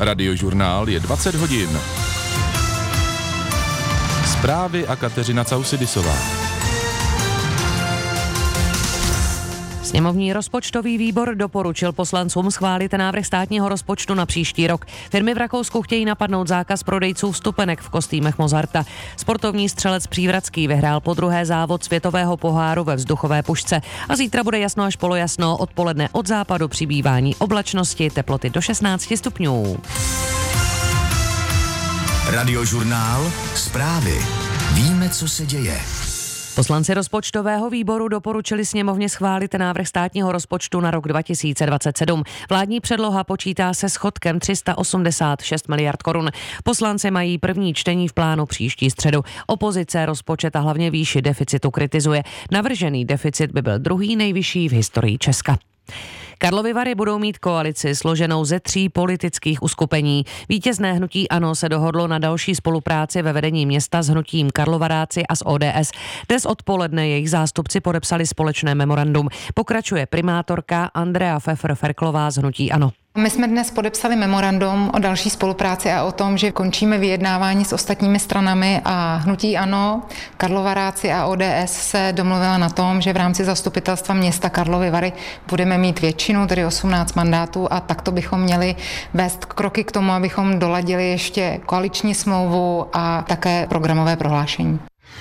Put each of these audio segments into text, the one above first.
Radiožurnál je 20 hodin. Zprávy a Kateřina Causidisová. Sněmovní rozpočtový výbor doporučil poslancům schválit návrh státního rozpočtu na příští rok. Firmy v Rakousku chtějí napadnout zákaz prodejců vstupenek v kostýmech Mozarta. Sportovní střelec Přívratský vyhrál podruhé závod světového poháru ve vzduchové pušce a zítra bude jasno až polojasno, odpoledne od západu přibývání oblačnosti, teploty do 16 stupňů. Radiožurnál, zprávy. Víme, co se děje. Poslanci rozpočtového výboru doporučili sněmovně schválit návrh státního rozpočtu na rok 2027. Vládní předloha počítá se schodkem 386 miliard korun. Poslanci mají první čtení v plánu příští středu. Opozice rozpočet a hlavně výši deficitu kritizuje. Navržený deficit by byl druhý nejvyšší v historii Česka. Karlovy Vary budou mít koalici složenou ze 3 politických uskupení. Vítězné hnutí ANO se dohodlo na další spolupráci ve vedení města s hnutím Karlovaráci a s ODS. Dnes odpoledne jejich zástupci podepsali společné memorandum. Pokračuje primátorka Andrea Pfeffer-Ferklová z hnutí ANO. My jsme dnes podepsali memorandum o další spolupráci a o tom, že končíme vyjednávání s ostatními stranami a hnutí ANO, Karlovaráci a ODS se domluvila na tom, že v rámci zastupitelstva města Karlovy Vary budeme mít většinu, tedy 18 mandátů a takto bychom měli vést kroky k tomu, abychom doladili ještě koaliční smlouvu a také programové prohlášení.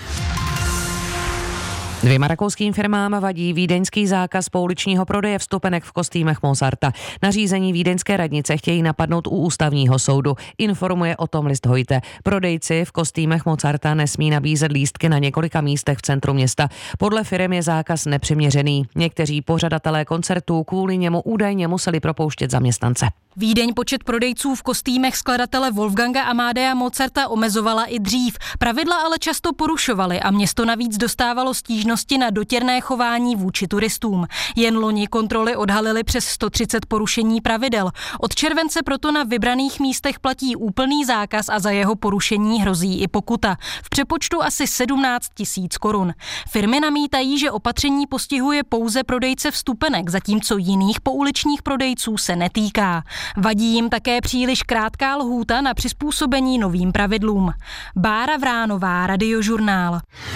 2 rakouským firmám vadí vídeňský zákaz pouličního prodeje vstupenek v kostýmech Mozarta. Nařízení vídeňské radnice chtějí napadnout u ústavního soudu. Informuje o tom list Heute. Prodejci v kostýmech Mozarta nesmí nabízet lístky na několika místech v centru města. Podle firem je zákaz nepřiměřený. Někteří pořadatelé koncertů kvůli němu údajně museli propouštět zaměstnance. Vídeň počet prodejců v kostýmech skladatele Wolfganga Amadea Mozarta omezovala i dřív. Pravidla ale často porušovaly a město navíc dostávalo stížnosti na dotěrné chování vůči turistům. Jen loni kontroly odhalily přes 130 porušení pravidel. Od července proto na vybraných místech platí úplný zákaz a za jeho porušení hrozí i pokuta. V přepočtu asi 17 000 korun. Firmy namítají, že opatření postihuje pouze prodejce vstupenek, zatímco jiných pouličních prodejců se netýká. Vadí jim také příliš krátká lhůta na přizpůsobení novým pravidlům. Bára Vránová, Radiožurnál.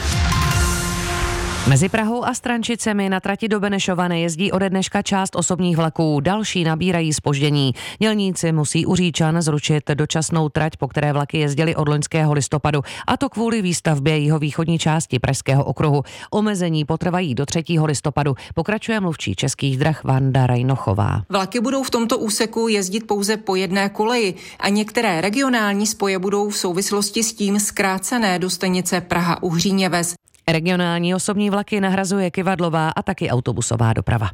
Mezi Prahou a Strančicemi na trati do Benešova nejezdí ode dneška část osobních vlaků, další nabírají zpoždění. Dělníci musí u Říčan zrušit dočasnou trať, po které vlaky jezdily od loňského listopadu, a to kvůli výstavbě jihovýchodní části Pražského okruhu. Omezení potrvají do 3. listopadu, pokračuje mluvčí Českých drah Vanda Rajnochová. Vlaky budou v tomto úseku jezdit pouze po jedné koleji a některé regionální spoje budou v souvislosti s tím zkrácené do stanice Praha-Uhříněves. Regionální osobní vlaky nahrazuje kyvadlová a taky autobusová doprava.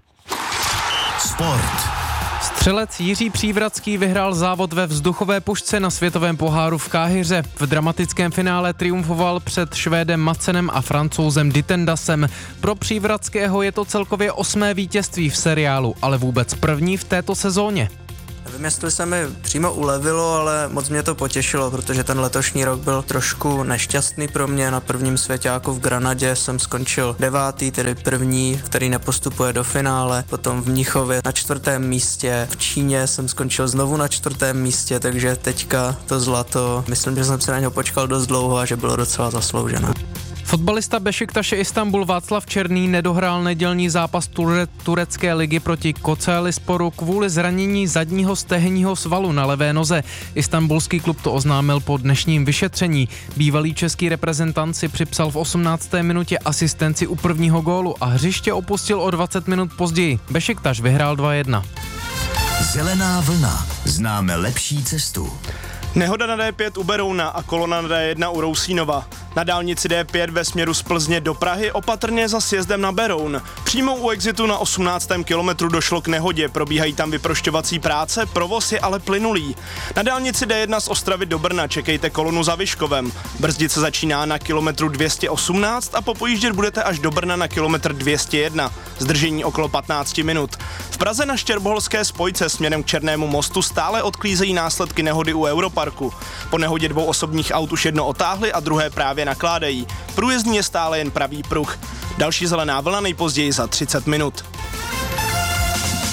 Sport. Střelec Jiří Přívratský vyhrál závod ve vzduchové pušce na světovém poháru v Káhiře. V dramatickém finále triumfoval před Švédem Madsenem a Francouzem Dittendasem. Pro Přívratského je to celkově 8. vítězství v seriálu, ale vůbec první v této sezóně. Nevím, jestli se mi přímo ulevilo, ale moc mě to potěšilo, protože ten letošní rok byl trošku nešťastný pro mě. Na prvním svěťáku v Granadě jsem skončil 9., tedy první, který nepostupuje do finále. Potom v Mnichově na 4. místě. V Číně jsem skončil znovu na 4. místě, takže teďka to zlato, myslím, že jsem se na něho počkal dost dlouho a že bylo docela zasloužené. Fotbalista Bešiktaše Istanbul Václav Černý nedohrál nedělní zápas turecké ligy proti Kocaelisporu kvůli zranění zadního stehenního svalu na levé noze. Istanbulský klub to oznámil po dnešním vyšetření. Bývalý český reprezentant si připsal v 18. minutě asistenci u prvního gólu a hřiště opustil o 20 minut později. Bešiktaš vyhrál 2-1. Zelená vlna. Známe lepší cestu. Nehoda na D5 u Berouna a kolona na D1 u Rousínova. Na dálnici D5 ve směru z Plzně do Prahy opatrně za sjezdem na Beroun. Přímo u exitu na 18. kilometru došlo k nehodě, probíhají tam vyprošťovací práce, provoz je ale plynulý. Na dálnici D1 z Ostravy do Brna čekejte kolonu za Vyškovem. Brzdit se začíná na kilometru 218 a popojíždět budete až do Brna na kilometr 201. Zdržení okolo 15 minut. V Praze na Štěrboholské spojce směrem k Černému mostu stále odklízejí následky nehody u Europarku. Po nehodě 2 osobních aut už jedno otáhli a druhé právě nakládají. Průjezdní je stále jen pravý pruh. Další zelená vlna nejpozději za 30 minut.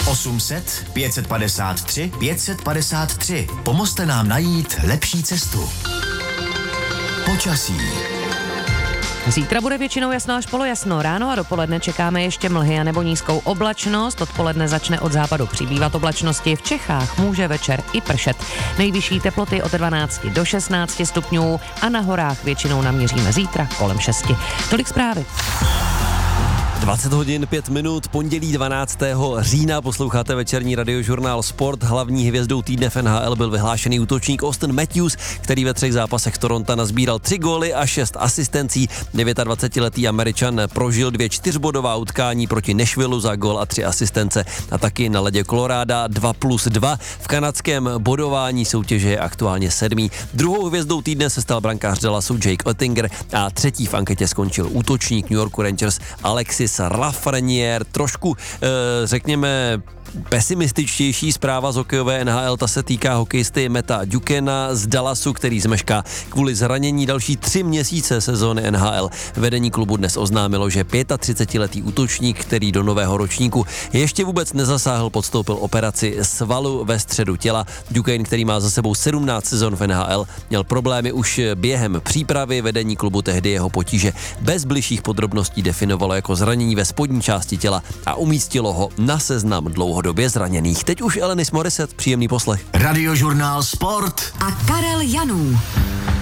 800 553 553. Pomozte nám najít lepší cestu. Počasí. Zítra bude většinou jasno až polojasno. Ráno a dopoledne čekáme ještě mlhy a nebo nízkou oblačnost. Odpoledne začne od západu přibývat oblačnosti. V Čechách může večer i pršet. Nejvyšší teploty od 12 do 16 stupňů a na horách většinou naměříme zítra kolem 6. Tolik zprávy. 20 hodin 5 minut, pondělí 12. října, posloucháte večerní radiožurnál Sport. Hlavní hvězdou týdne v NHL byl vyhlášený útočník Auston Matthews, který ve 3 zápasech Toronto nazbíral 3 góly a 6 asistencí. 29letý Američan prožil 2 čtyřbodová utkání proti Nashvillu za gól a 3 asistence a taky na ledě Colorada 2+2. V kanadském bodování soutěže je aktuálně 7. Druhou hvězdou týdne se stal brankář Dallasu Jake Oettinger a 3. v anketě skončil útočník New Yorku Rangers Alexis Lafreniere. Trošku, řekněme, pesimističtější zpráva z hokejové NHL, ta se týká hokejisty Matta Duchena z Dallasu, který zmešká kvůli zranění další 3 měsíce sezóny NHL. Vedení klubu dnes oznámilo, že 35letý útočník, který do nového ročníku ještě vůbec nezasáhl, podstoupil operaci svalu ve středu těla. Duchene, který má za sebou 17 sezon v NHL, měl problémy už během přípravy. Vedení klubu tehdy jeho potíže bez bližších podrobností definovalo jako zranění ve spodní části těla a umístilo ho na seznam dlouhodobě zraněných. Teď už Alanis Morissette, příjemný poslech. Radiožurnál Sport a Karel Janů.